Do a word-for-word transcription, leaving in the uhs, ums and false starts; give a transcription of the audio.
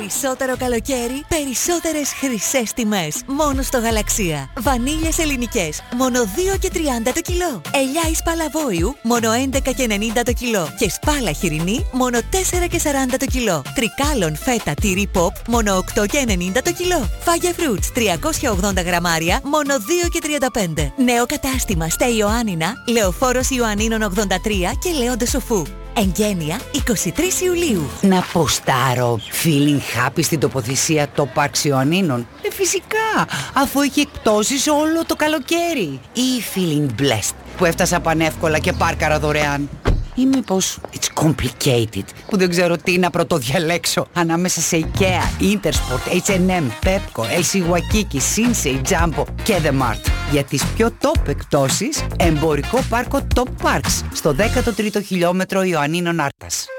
Περισσότερο καλοκαίρι, περισσότερες χρυσές τιμές. Μόνο στο Γαλαξία. Βανίλιες ελληνικές, μόνο δύο και τριάντα το κιλό. Ελιά εις Παλαβόιου, μόνο έντεκα και ενενήντα το κιλό. Και σπάλα χοιρινή, μόνο τέσσερα και σαράντα το κιλό. Τρικάλων φέτα τυρί pop, μόνο οκτώ και ενενήντα το κιλό. Φάγια Fruits, τριακόσια ογδόντα γραμμάρια, μόνο δύο και τριάντα πέντε. Νέο κατάστημα στα Ιωάννινα, Λεωφόρος Ιωαννίνων ογδόντα τρία και Λέοντε Σοφού. Εγγένεια εικοστή τρίτη Ιουλίου. Να ποστάρω feeling happy στην τοποθεσία το Parks Ιωαννίνων. Ε, φυσικά, αφού έχει εκπτώσεις όλο το καλοκαίρι. Ή feeling blessed, που έφτασα πανεύκολα και πάρκαρα δωρεάν. Ή μήπως it's complicated, που δεν ξέρω τι να πρωτοδιαλέξω ανάμεσα σε IKEA, Intersport, έιτς εντ εμ, Pepco, ελ σι Waikiki, Sinsei, Jumbo και The Mart. Για τις πιο top εκπτώσεις, εμπορικό πάρκο Top Parks στο δέκατο τρίτο χιλιόμετρο Ιωαννίνων Άρτας.